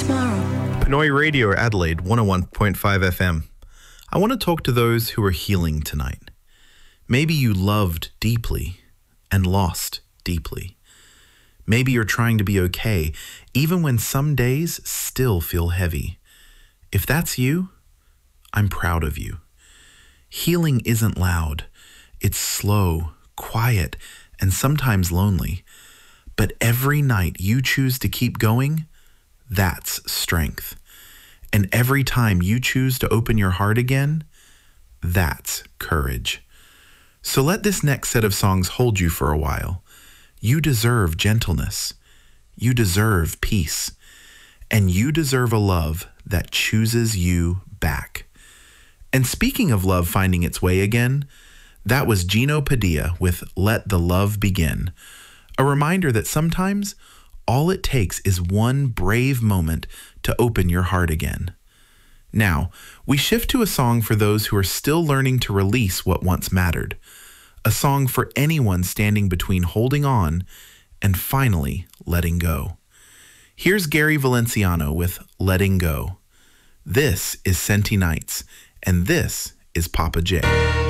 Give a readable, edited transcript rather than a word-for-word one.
tomorrow. Pinoy Radio, Adelaide, 101.5 FM. I want to talk to those who are healing tonight. Maybe you loved deeply and lost deeply. Maybe you're trying to be okay, even when some days still feel heavy. If that's you, I'm proud of you. Healing isn't loud. It's slow, quiet, and sometimes lonely. But every night you choose to keep going, that's strength. And every time you choose to open your heart again, that's courage. So let this next set of songs hold you for a while. You deserve gentleness. You deserve peace. And you deserve a love that chooses you back. And speaking of love finding its way again, that was Gino Padilla with Let the Love Begin. A reminder that sometimes all it takes is one brave moment to open your heart again. Now, we shift to a song for those who are still learning to release what once mattered. A song for anyone standing between holding on and finally letting go. Here's Gary Valenciano with Letting Go. This is Senti Nights, and this is Papa J.